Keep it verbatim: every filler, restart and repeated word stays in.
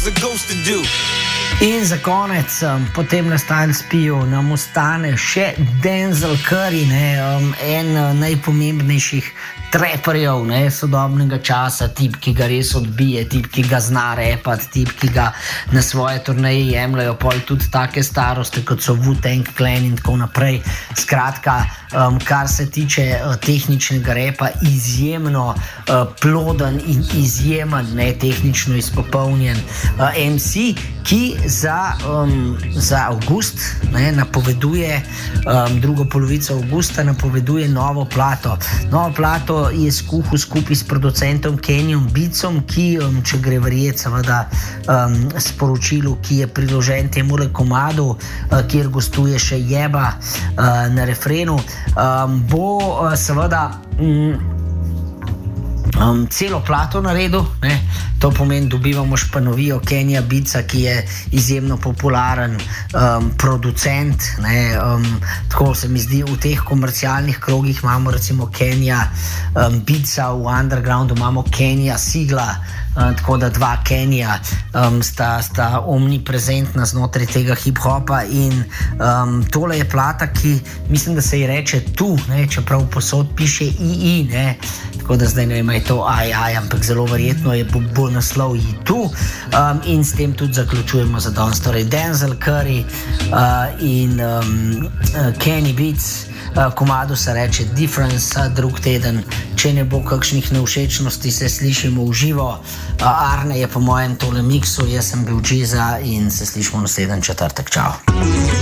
a ghost to do. In za konec, um, potem na Style Spiju nam ostane še Denzel Curry, ne, um, en uh, najpomembnejših traperjev ne, sodobnega časa, tip, ki ga res odbije, tip, ki ga zna repati, tip, ki ga na svoje turneje jemljajo, pol tudi take starosti, kot so Wu-Tang Clan in tako naprej. Skratka, um, kar se tiče uh, tehničnega repa, izjemno uh, ploden in izjemen, ne, tehnično izpopolnjen uh, em si, ki za, um, za avgust ne, napoveduje, um, drugo polovico avgusta napoveduje novo plato. Novo plato je skuhal skupaj s producentom Kennyom Beatsom, ki, um, če gre verjeti, seveda um, sporočilu, ki je priložen temu komadu, uh, kjer gostuje še Jeba uh, na refrenu, um, bo uh, seveda um, Um, celo plato naredil, ne? To pomeni, dobivamo španovijo Kenija Beatsa, ki je izjemno popularen um, producent, ne? Um, tako se mi zdi, v teh komercialnih krogih imamo recimo Kenija um, Beatsa, v undergroundu imamo Kenija Sigla, uh, tako da dva Kenija um, sta, sta omniprezentna znotraj tega hip-hopa in um, tole je plata, ki mislim, da se ji reče tu, ne? Čeprav posod piše i i, ne? Tako da zdaj ne vem, je to aj, aj, ampak zelo verjetno je bo, bo naslov i tu um, in s tem tudi zaključujemo za danes. Torej Denzel Curry uh, in um, uh, Kenny Beats, uh, komadu se reče Difference, uh, drug teden, če ne bo kakšnih nevšečnosti, se slišimo v živo. Uh, Arne je po mojem tole miksu, jaz sem bil Džiza in se slišimo naslednji četrtek. Čau.